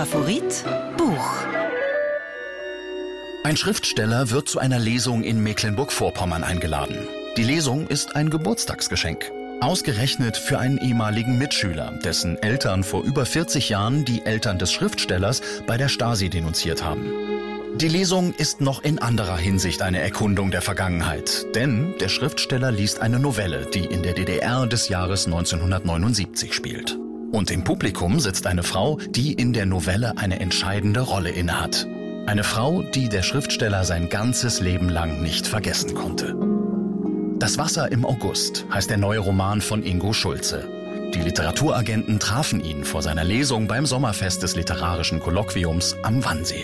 Favorit Buch. Ein Schriftsteller wird zu einer Lesung in Mecklenburg-Vorpommern eingeladen. Die Lesung ist ein Geburtstagsgeschenk. Ausgerechnet für einen ehemaligen Mitschüler, dessen Eltern vor über 40 Jahren die Eltern des Schriftstellers bei der Stasi denunziert haben. Die Lesung ist noch in anderer Hinsicht eine Erkundung der Vergangenheit. Denn der Schriftsteller liest eine Novelle, die in der DDR des Jahres 1979 spielt. Und im Publikum sitzt eine Frau, die in der Novelle eine entscheidende Rolle innehat. Eine Frau, die der Schriftsteller sein ganzes Leben lang nicht vergessen konnte. Das Wasser im August heißt der neue Roman von Ingo Schulze. Die Literaturagenten trafen ihn vor seiner Lesung beim Sommerfest des Literarischen Kolloquiums am Wannsee.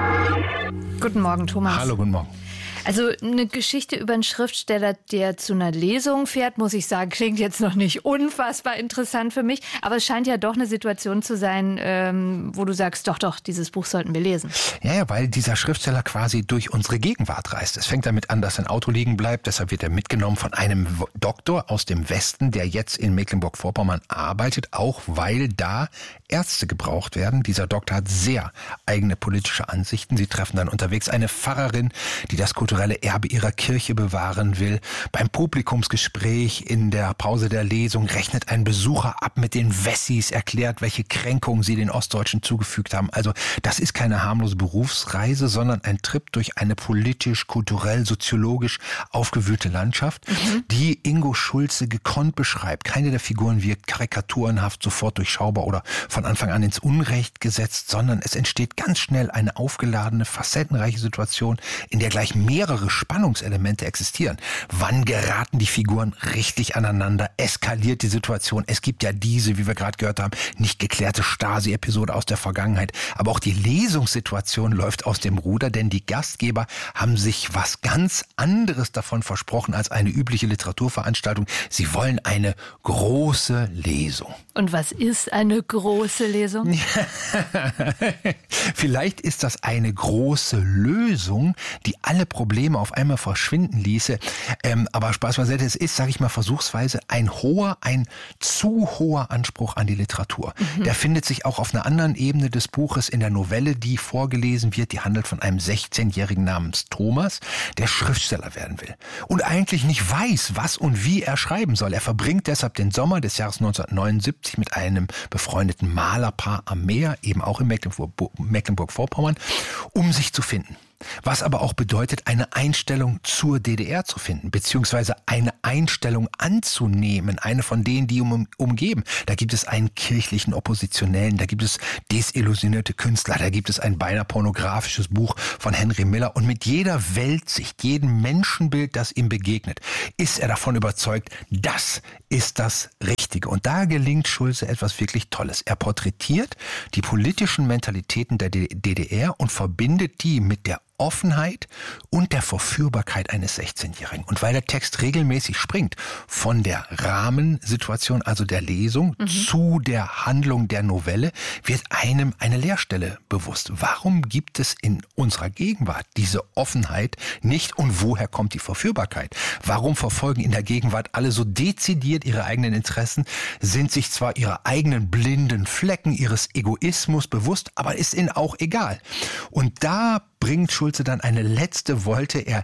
Guten Morgen, Thomas. Hallo, guten Morgen. Also eine Geschichte über einen Schriftsteller, der zu einer Lesung fährt, muss ich sagen, klingt jetzt noch nicht unfassbar interessant für mich. Aber es scheint ja doch eine Situation zu sein, wo du sagst, doch, dieses Buch sollten wir lesen. Ja, weil dieser Schriftsteller quasi durch unsere Gegenwart reist. Es fängt damit an, dass sein Auto liegen bleibt. Deshalb wird er mitgenommen von einem Doktor aus dem Westen, der jetzt in Mecklenburg-Vorpommern arbeitet, auch weil da Ärzte gebraucht werden. Dieser Doktor hat sehr eigene politische Ansichten. Sie treffen dann unterwegs eine Pfarrerin, die das kulturelle Erbe ihrer Kirche bewahren will. Beim Publikumsgespräch in der Pause der Lesung rechnet ein Besucher ab mit den Wessis, erklärt, welche Kränkungen sie den Ostdeutschen zugefügt haben. Also das ist keine harmlose Berufsreise, sondern ein Trip durch eine politisch, kulturell, soziologisch aufgewühlte Landschaft, die Ingo Schulze gekonnt beschreibt. Keine der Figuren wirkt karikaturenhaft, sofort durchschaubar oder von Anfang an ins Unrecht gesetzt, sondern es entsteht ganz schnell eine aufgeladene, facettenreiche Situation, in der gleich mehrere Spannungselemente existieren. Wann geraten die Figuren richtig aneinander? Eskaliert die Situation? Es gibt ja diese, wie wir gerade gehört haben, nicht geklärte Stasi-Episode aus der Vergangenheit. Aber auch die Lesungssituation läuft aus dem Ruder, denn die Gastgeber haben sich was ganz anderes davon versprochen als eine übliche Literaturveranstaltung. Sie wollen eine große Lesung. Und was ist eine große Lesung? Vielleicht ist das eine große Lösung, die alle Probleme auf einmal verschwinden ließe. Aber Spaß beiseite, es ist, sage ich mal, versuchsweise ein zu hoher Anspruch an die Literatur. Der findet sich auch auf einer anderen Ebene des Buches in der Novelle, die vorgelesen wird. Die handelt von einem 16-Jährigen namens Thomas, der Schriftsteller werden will. Und eigentlich nicht weiß, was und wie er schreiben soll. Er verbringt deshalb den Sommer des Jahres 1979 mit einem befreundeten Malerpaar am Meer, eben auch in Mecklenburg-Vorpommern, um sich zu finden. Was aber auch bedeutet, eine Einstellung zur DDR zu finden, beziehungsweise eine Einstellung anzunehmen, eine von denen, die umgeben. Da gibt es einen kirchlichen Oppositionellen, da gibt es desillusionierte Künstler, da gibt es ein beinahe pornografisches Buch von Henry Miller. Und mit jeder Weltsicht, jedem Menschenbild, das ihm begegnet, ist er davon überzeugt, das ist das Richtige. Und da gelingt Schulze etwas wirklich Tolles. Er porträtiert die politischen Mentalitäten der DDR und verbindet die mit der Offenheit und der Verführbarkeit eines 16-Jährigen. Und weil der Text regelmäßig springt von der Rahmensituation, also der Lesung, zu der Handlung der Novelle, wird einem eine Leerstelle bewusst. Warum gibt es in unserer Gegenwart diese Offenheit nicht und woher kommt die Verführbarkeit? Warum verfolgen in der Gegenwart alle so dezidiert ihre eigenen Interessen, sind sich zwar ihrer eigenen blinden Flecken, ihres Egoismus bewusst, aber ist ihnen auch egal. Und da bringt Schulze dann eine letzte Wolte. Er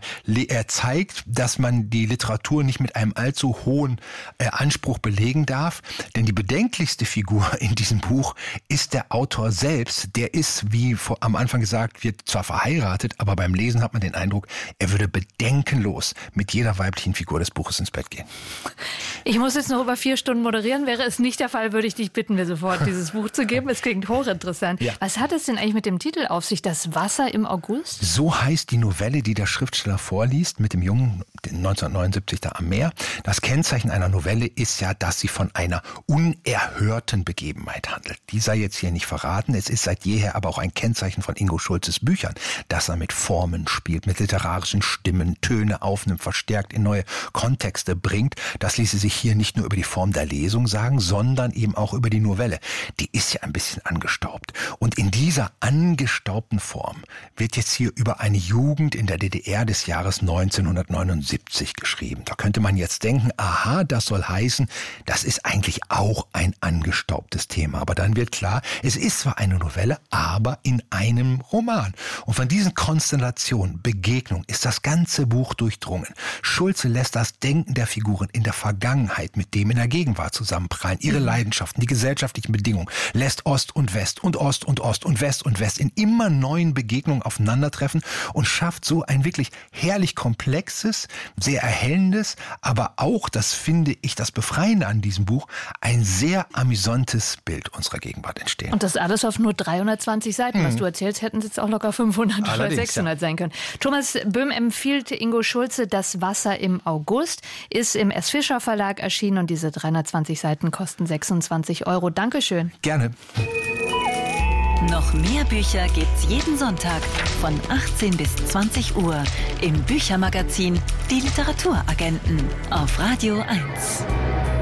zeigt, dass man die Literatur nicht mit einem allzu hohen Anspruch belegen darf. Denn die bedenklichste Figur in diesem Buch ist der Autor selbst. Der ist, wie am Anfang gesagt wird, zwar verheiratet, aber beim Lesen hat man den Eindruck, er würde bedenkenlos mit jeder weiblichen Figur des Buches ins Bett gehen. Ich muss jetzt noch über 4 Stunden moderieren. Wäre es nicht der Fall, würde ich dich bitten, mir sofort dieses Buch zu geben. Es klingt hochinteressant. Ja. Was hat es denn eigentlich mit dem Titel auf sich? Das Wasser im August? So heißt die Novelle, die der Schriftsteller vorliest, mit dem Jungen 1979 da am Meer. Das Kennzeichen einer Novelle ist ja, dass sie von einer unerhörten Begebenheit handelt. Die sei jetzt hier nicht verraten. Es ist seit jeher aber auch ein Kennzeichen von Ingo Schulzes Büchern, dass er mit Formen spielt, mit literarischen Stimmen, Töne aufnimmt, verstärkt in neue Kontexte bringt. Das ließe sich hier nicht nur über die Form der Lesung sagen, sondern eben auch über die Novelle. Die ist ja ein bisschen angestaubt. Und in dieser angestaubten Form wird jetzt hier über eine Jugend in der DDR des Jahres 1979 geschrieben. Da könnte man jetzt denken, aha, das soll heißen, das ist eigentlich auch ein angestaubtes Thema. Aber dann wird klar, es ist zwar eine Novelle, aber in einem Roman. Und von diesen Konstellationen, Begegnungen ist das ganze Buch durchdrungen. Schulze lässt das Denken der Figuren in der Vergangenheit mit dem in der Gegenwart zusammenprallen. Ihre Leidenschaften, die gesellschaftlichen Bedingungen, lässt Ost und West und Ost und Ost und West und West in immer neuen Begegnungen aufeinandertreffen und schafft so ein wirklich herrlich komplexes, sehr erhellendes, aber auch, das finde ich das Befreiende an diesem Buch, ein sehr amüsantes Bild unserer Gegenwart entstehen. Und das alles auf nur 320 Seiten. Was du erzählst, hätten es jetzt auch locker 500 oder 600 sein können. Thomas Böhm empfiehlt Ingo Schulze Das Wasser im August, ist im S. Fischer Verlag erschienen und diese 320 Seiten kosten 26 €. Dankeschön. Gerne. Noch mehr Bücher gibt's jeden Sonntag von 18 bis 20 Uhr im Büchermagazin Die Literaturagenten auf Radio 1.